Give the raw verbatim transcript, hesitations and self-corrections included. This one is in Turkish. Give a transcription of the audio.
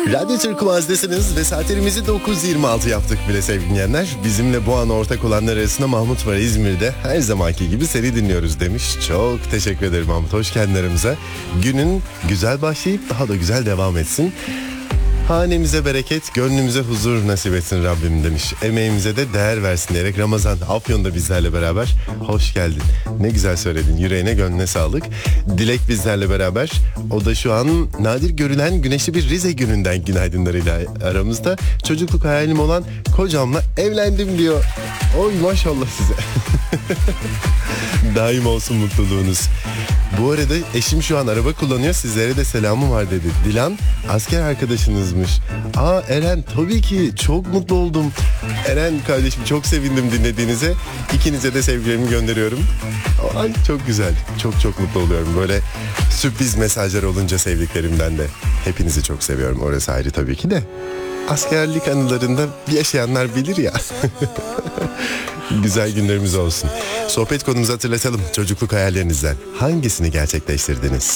Radyo Türk Kuvazdesiniz ve saatlerimizi dokuz yirmi altı yaptık bile sevgili dinleyenler. Bizimle bu an ortak olanlar arasında Mahmut var İzmir'de. Her zamanki gibi seni dinliyoruz demiş. Çok teşekkür ederim Mahmut. Hoş geldin aramıza. Günün güzel başlayıp daha da güzel devam etsin. Hanemize bereket, gönlümüze huzur nasip etsin Rabbim demiş. Emeğimize de değer versin diyerek Ramazan Afyon'da bizlerle beraber. Hoş geldin. Ne güzel söyledin. Yüreğine gönlüne sağlık. Dilek bizlerle beraber. O da şu an nadir görülen güneşli bir Rize gününden günaydınlarıyla aramızda. Çocukluk hayalim olan kocamla evlendim diyor. Oy maşallah size. Daim olsun mutluluğunuz. Bu arada eşim şu an araba kullanıyor. Sizlere de selamı var dedi. Dilan asker arkadaşınızmış. Aa Eren, tabii ki çok mutlu oldum. Eren kardeşim, çok sevindim dinlediğinize. İkinize de sevgilerimi gönderiyorum. Ay çok güzel. Çok çok mutlu oluyorum. Böyle sürpriz mesajlar olunca sevdiklerimden de. Hepinizi çok seviyorum. Orası ayrı tabii ki de. Askerlik anılarında yaşayanlar bilir ya. Güzel günlerimiz olsun. Sohbet konumuzu hatırlatalım. Çocukluk hayallerinizden hangisini gerçekleştirdiniz?